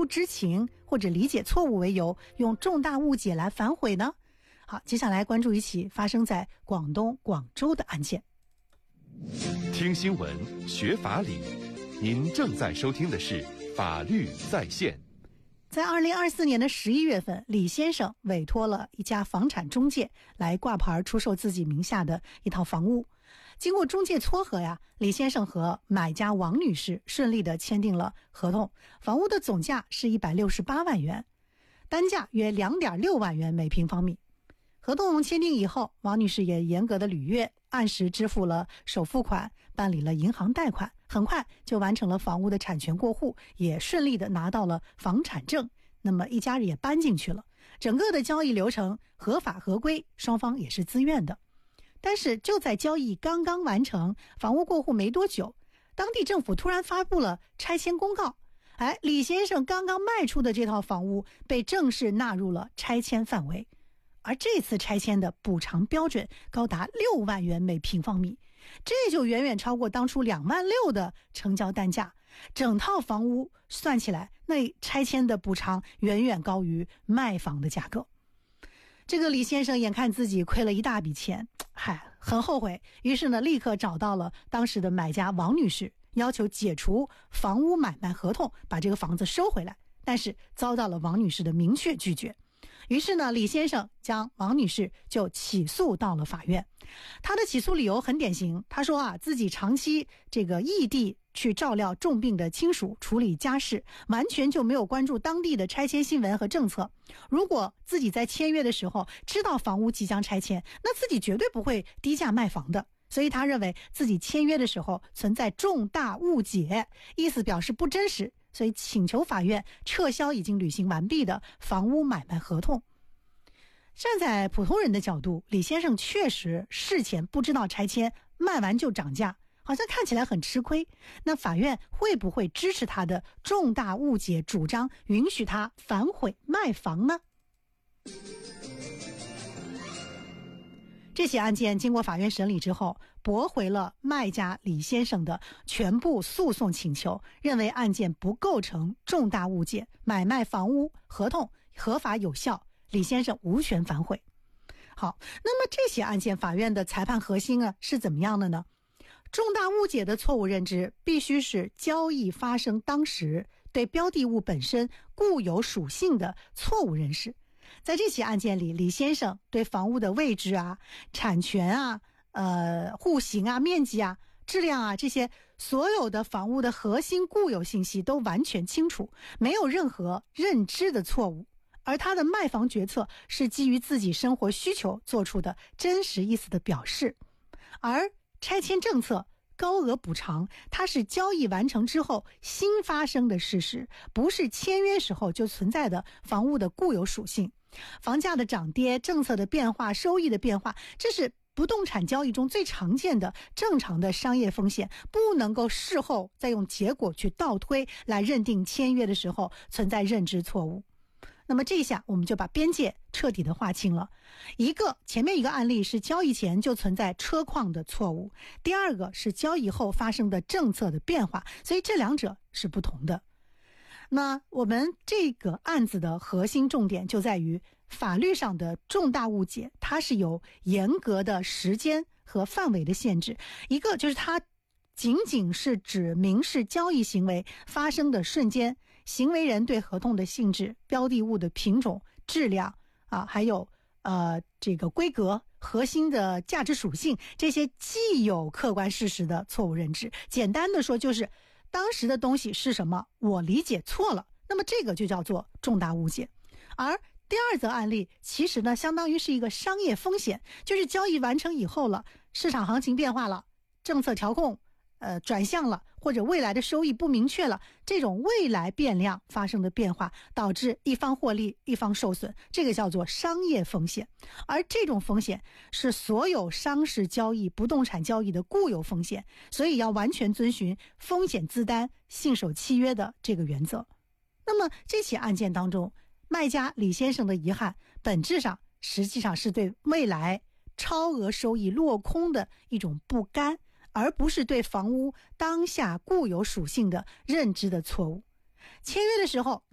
不知情或者理解错误为由，用重大误解来反悔呢？好，接下来关注一起发生在广东广州的案件。 听新闻学法理，您正在收听的是法律在线。 在2024年的11月份，李先生委托了一家房产中介来挂牌出售自己名下的一套房屋。经过中介撮合呀，李先生和买家王女士顺利地签订了合同，房屋的总价是168万元，单价约2.6万元每平方米。合同签订以后，王女士也严格的履约，按时支付了首付款，办理了银行贷款，很快就完成了房屋的产权过户，也顺利的拿到了房产证。那么一家人也搬进去了，整个的交易流程合法合规，双方也是自愿的。但是就在交易刚刚完成，房屋过户没多久，当地政府突然发布了拆迁公告，李先生刚刚卖出的这套房屋被正式纳入了拆迁范围。而这次拆迁的补偿标准高达6万元每平方米，这就远远超过当初2万6的成交单价。整套房屋算起来，那拆迁的补偿远远高于卖房的价格。这个李先生眼看自己亏了一大笔钱，很后悔，于是呢，立刻找到了当时的买家王女士，要求解除房屋买卖合同，把这个房子收回来，但是遭到了王女士的明确拒绝。于是呢，李先生将王女士就起诉到了法院。他的起诉理由很典型，他说自己长期异地去照料重病的亲属，处理家事，完全就没有关注当地的拆迁新闻和政策。如果自己在签约的时候知道房屋即将拆迁，那自己绝对不会低价卖房的。所以他认为自己签约的时候存在重大误解，意思表示不真实，所以请求法院撤销已经履行完毕的房屋买卖合同。站在普通人的角度，李先生确实事前不知道拆迁，卖完就涨价，好像看起来很吃亏。那法院会不会支持他的重大误解主张，允许他反悔卖房呢？这起案件经过法院审理之后，驳回了卖家李先生的全部诉讼请求，认为案件不构成重大误解，买卖房屋合同合法有效，李先生无权反悔。好，那么这起案件法院的裁判核心是怎么样的呢？重大误解的错误认知必须是交易发生当时对标的物本身固有属性的错误认识。在这起案件里，李先生对房屋的位置产权户型面积质量这些所有的房屋的核心固有信息都完全清楚，没有任何认知的错误。而他的卖房决策是基于自己生活需求做出的真实意思的表示。而拆迁政策高额补偿，它是交易完成之后新发生的事实，不是签约时候就存在的房屋的固有属性。房价的涨跌、政策的变化、收益的变化，这是不动产交易中最常见的正常的商业风险，不能够事后再用结果去倒推来认定签约的时候存在认知错误。那么这一下我们就把边界彻底的划清了。前面一个案例是交易前就存在车况的错误，第二个是交易后发生的政策的变化，所以这两者是不同的。那我们这个案子的核心重点就在于法律上的重大误解，它是有严格的时间和范围的限制。一个就是它仅仅是指民事交易行为发生的瞬间，行为人对合同的性质、标的物的品种、质量还有规格、核心的价值属性，这些既有客观事实的错误认知。简单的说就是当时的东西是什么，我理解错了，那么这个就叫做重大误解。而第二则案例其实呢，相当于是一个商业风险，就是交易完成以后了，市场行情变化了，政策调控转向了，或者未来的收益不明确了，这种未来变量发生的变化导致一方获利一方受损，这个叫做商业风险。而这种风险是所有商事交易、不动产交易的固有风险，所以要完全遵循风险自担、信守契约的这个原则。那么这起案件当中，卖家李先生的遗憾本质上实际上是对未来超额收益落空的一种不甘，而不是对房屋当下固有属性的认知的错误。签约的时候